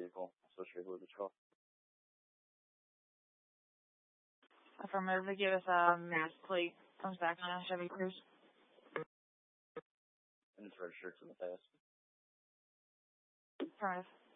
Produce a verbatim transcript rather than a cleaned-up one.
vehicle associated with the truck. Affirmative, give us a mass plate. Comes back on a Chevy Cruze. And it's registered to the past. Affirmative.